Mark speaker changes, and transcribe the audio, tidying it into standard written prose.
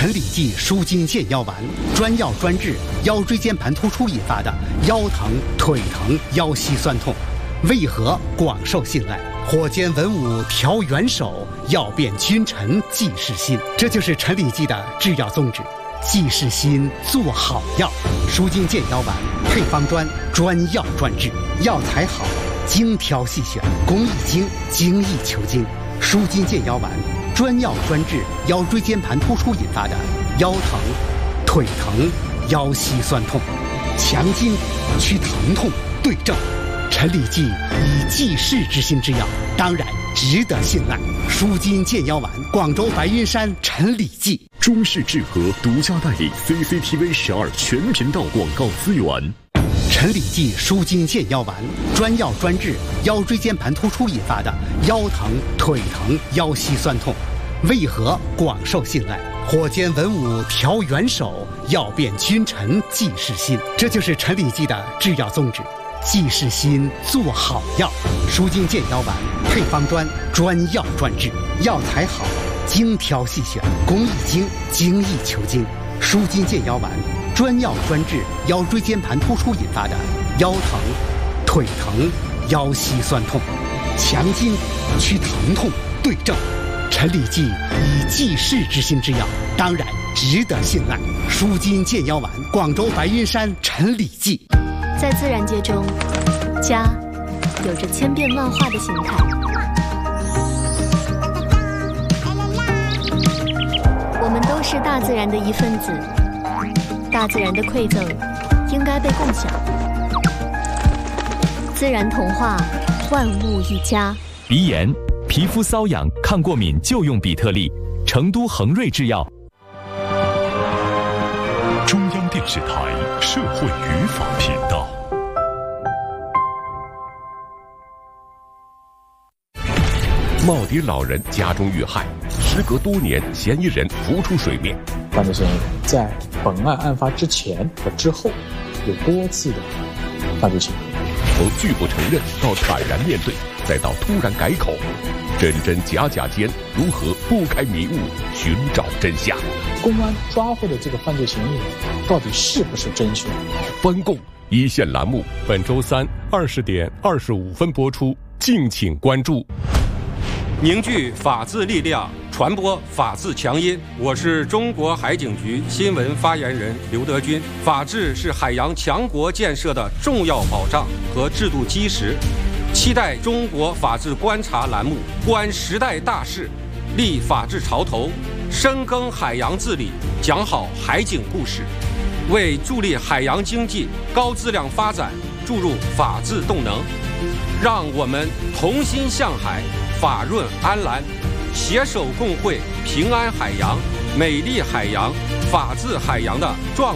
Speaker 1: 陈李济舒筋健腰丸，专药专治腰椎间盘突出引发的腰疼、腿疼、腰膝酸痛，为何广受信赖？火尖文武调元首，药变君臣济世心。这就是陈李济的制药宗旨。济世心，做好药。舒筋健腰丸配方专药专治，药材好，精挑细选，工艺精，精益求精。舒筋健腰丸专药专治腰椎间盘突出引发的腰疼、腿疼、腰膝酸痛，强筋去疼痛，对症。陈李济以济世之心之药，当然值得信赖。舒筋健腰丸，广州白云山陈李济。
Speaker 2: 中式智和独家代理 CCTV 12全频道广告资源。
Speaker 1: 陈李济舒筋健腰丸，专药专治腰椎间盘突出引发的腰疼、腿疼、腰膝酸痛，为何广受信赖？火尖文武调元首，药变君臣济世心。这就是陈李济的制药宗旨。济世心，做好药。舒筋健腰丸配方专药专治，药材好，精挑细选，工艺精，精益求精。舒筋健腰丸专药专治腰椎间盘突出引发的腰疼、腿疼、腰膝酸痛，强筋去疼痛，对症。陈李济以济世之心之药，当然值得信赖。舒筋健腰丸，广州白云山陈李济。
Speaker 3: 在自然界中，家有着千变万化的形态。我们都是大自然的一份子，大自然的馈赠应该被共享。自然童话，万物一家。
Speaker 4: 鼻炎、皮肤瘙痒、抗过敏就用比特利，成都恒瑞制药。
Speaker 2: 中央电视台社会语法频道。
Speaker 5: 耄耋老人家中遇害，时隔多年，嫌疑人浮出水面。
Speaker 6: 犯罪嫌疑人在本案案发之前和之后有多次的犯罪行为，
Speaker 5: 从拒不承认到坦然面对，再到突然改口，真真假假间如何拨开迷雾，寻找真相？
Speaker 6: 公安抓获的这个犯罪嫌疑人到底是不是真凶？
Speaker 5: 翻供一线栏目本周三20点25分播出，敬请关注。
Speaker 7: 凝聚法治力量，传播法治强音。我是中国海警局新闻发言人刘德军。法治是海洋强国建设的重要保障和制度基石。期待中国法治观察栏目观时代大势，立法治潮头，深耕海洋治理，讲好海警故事，为助力海洋经济高质量发展注入法治动能。让我们同心向海，法润安澜，携手共绘平安海洋、美丽海洋、法治海洋的壮